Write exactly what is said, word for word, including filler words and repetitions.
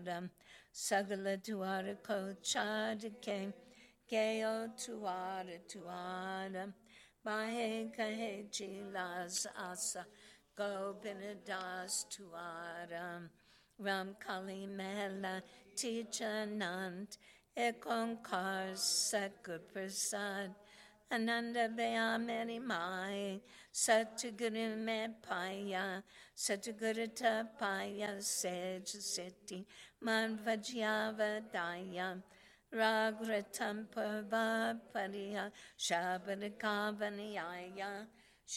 tuaram, sagala tuara kochadike, geo tuara tuaram, bahe kahe chilas asa, gobinadas tuaram, ram kali mela tichanand, ekonkar sakur prasad, Ananda Vyamani Mai, Satguru Me Paya, Satguru Tapaya, Sej Seti, Manvajyavadaya, Ragratam Pava Pariya, Shabadakavaniyaya,